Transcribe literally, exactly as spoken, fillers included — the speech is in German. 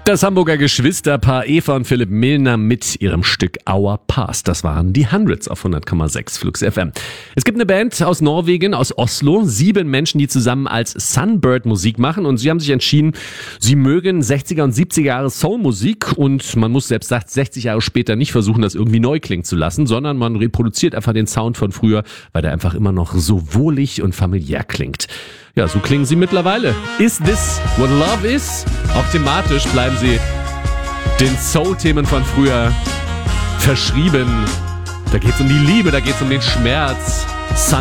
Das Hamburger Geschwisterpaar Eva und Philipp Millner mit ihrem Stück Our Past. Das waren die Hundreds auf hundert Komma sechs Flux F M. Es gibt eine Band aus Norwegen, aus Oslo, sieben Menschen, die zusammen als Sunbird Musik machen, und sie haben sich entschieden, sie mögen sechziger und siebziger Jahre Soulmusik, und man muss selbst sechzig Jahre später nicht versuchen, das irgendwie neu klingen zu lassen, sondern man reproduziert einfach den Sound von früher, weil der einfach immer noch so wohlig und familiär klingt. Ja, so klingen sie mittlerweile. Is this what love is? Auch thematisch bleiben sie den Soul-Themen von früher verschrieben. Da geht's um die Liebe, da geht's um den Schmerz.